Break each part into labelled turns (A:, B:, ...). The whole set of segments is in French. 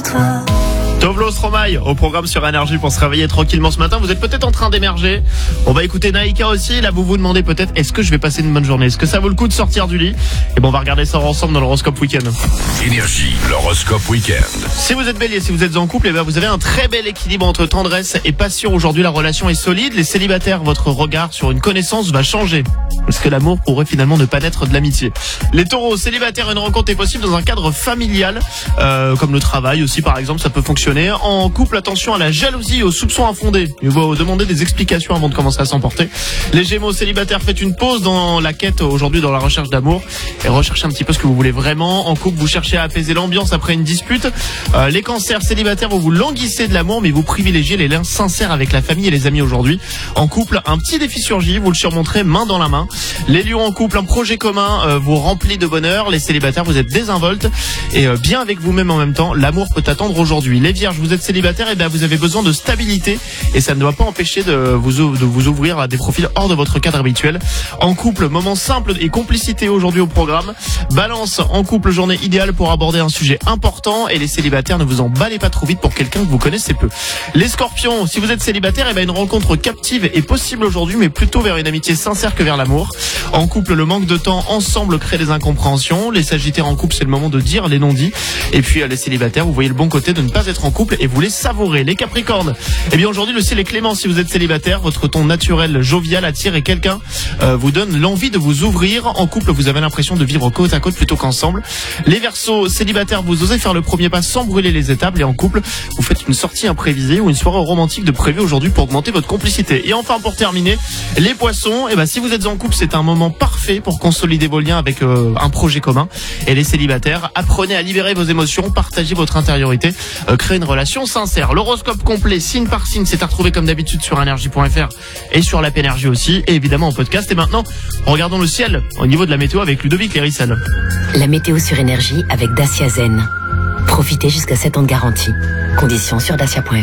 A: toi.
B: Tovlo Stromae au programme sur Énergie pour se réveiller tranquillement ce matin. Vous êtes peut-être en train d'émerger. On va écouter Naïka aussi. Là, vous vous demandez peut-être, est-ce que je vais passer une bonne journée? Est-ce que ça vaut le coup de sortir du lit? Et bon, on va regarder ça ensemble dans l'horoscope week-end.
C: Énergie, l'horoscope week-end.
B: Si vous êtes bélier, si vous êtes en couple, vous avez un très bel équilibre entre tendresse et passion. Aujourd'hui, la relation est solide. Les célibataires, votre regard sur une connaissance va changer. Parce que l'amour pourrait finalement ne pas naître de l'amitié. Les taureaux, célibataires, une rencontre est possible dans un cadre familial, comme le travail aussi par exemple, ça peut fonctionner. En couple, attention à la jalousie et aux soupçons infondés. Il faut demander des explications avant de commencer à s'emporter. Les gémeaux, célibataires, faites une pause dans la quête aujourd'hui, dans la recherche d'amour, et recherchez un petit peu ce que vous voulez vraiment. En couple, vous cherchez à apaiser l'ambiance après une dispute. Les cancers, célibataires, vous languissez de l'amour, mais vous privilégiez les liens sincères avec la famille et les amis aujourd'hui. En couple, un petit défi surgit, vous le surmonterez main dans la main. Les lions en couple, un projet commun vous remplit de bonheur. Les célibataires, vous êtes désinvoltes et bien avec vous-même en même temps. L'amour peut attendre aujourd'hui. Les vierges, vous êtes célibataire, et vous avez besoin de stabilité et ça ne doit pas empêcher de vous ouvrir à des profils hors de votre cadre habituel. En couple, moment simple et complicité aujourd'hui au programme. Balance, en couple, journée idéale pour aborder un sujet important, et les célibataires, ne vous emballez pas trop vite pour quelqu'un que vous connaissez peu. Les scorpions, si vous êtes célibataire, une rencontre captive est possible aujourd'hui, mais plutôt vers une amitié sincère que vers l'amour. En couple, le manque de temps ensemble crée des incompréhensions. Les sagittaires en couple, c'est le moment de dire les non-dits. Et puis les célibataires, vous voyez le bon côté de ne pas être en couple et vous les savourez. Les capricornes, aujourd'hui le ciel est clément si vous êtes célibataire. Votre ton naturel, jovial, attire et quelqu'un vous donne l'envie de vous ouvrir. En couple, vous avez l'impression de vivre côte à côte plutôt qu'ensemble. Les verseaux, célibataires, vous osez faire le premier pas sans brûler les étapes. Et en couple, vous faites une sortie imprévisée ou une soirée romantique de prévu aujourd'hui pour augmenter votre complicité. Et enfin, pour terminer, les poissons, si vous êtes en couple, c'est un moment parfait pour consolider vos liens avec un projet commun. Et les célibataires, apprenez à libérer vos émotions, partagez votre intériorité, créez une relation sincère. L'horoscope complet, signe par signe, c'est à retrouver comme d'habitude sur énergie.fr et sur l'app Énergie aussi, et évidemment en podcast. Et maintenant, regardons le ciel au niveau de la météo avec Ludovic Lérissel.
D: La météo sur Énergie avec Dacia Zen. Profitez jusqu'à 7 ans de garantie. Conditions sur dacia.fr.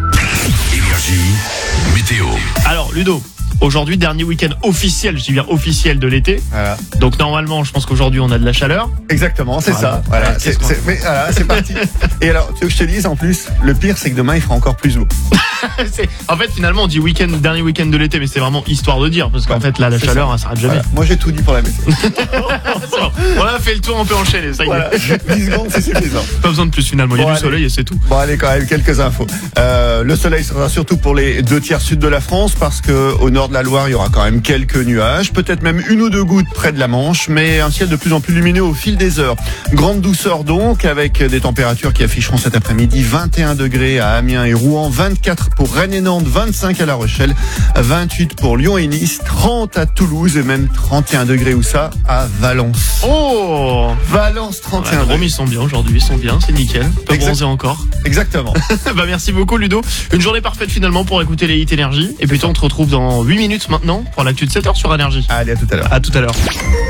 C: Énergie, météo.
B: Alors Ludo, aujourd'hui, dernier week-end officiel, je dis bien officiel de l'été.
E: Voilà.
B: Donc normalement, je pense qu'aujourd'hui, on a de la chaleur.
E: Exactement, c'est ça. Voilà, mais voilà, c'est parti. Et alors, tu veux que je te dise, en plus, le pire, c'est que demain, il fera encore plus beau.
B: En fait, finalement, on dit dernier week-end de l'été, mais c'est vraiment histoire de dire, parce qu'en fait, là, la chaleur, ça s'arrête jamais.
E: Voilà. Moi, j'ai tout dit pour la météo.
B: C'est bon. On a fait le tour, on peut enchaîner, ça y est.
E: Voilà, 10 secondes, c'est suffisant.
B: Pas besoin de plus finalement, il y a du soleil et c'est tout.
E: Bon, allez, quand même, quelques infos. Le soleil sera surtout pour les 2 tiers sud de la France, parce que au nord de la Loire, il y aura quand même quelques nuages, peut-être même 1 ou 2 gouttes près de la Manche, mais un ciel de plus en plus lumineux au fil des heures. Grande douceur donc, avec des températures qui afficheront cet après-midi 21 degrés à Amiens et Rouen, 24 pour Rennes et Nantes, 25 à La Rochelle, 28 pour Lyon et Nice, 30 à Toulouse et même 31 degrés où ça à Valence.
B: Oh,
E: Valence 31 degrés.
B: Ils sont bien aujourd'hui, ils sont bien, c'est nickel. Pas bronzer encore.
E: Exactement.
B: Merci beaucoup Ludo. Une journée parfaite finalement pour écouter les hits Énergie. Et puis on te retrouve dans 8 minutes maintenant pour l'actu de 7h sur Énergie.
E: Allez, à tout à l'heure.
B: À tout à l'heure.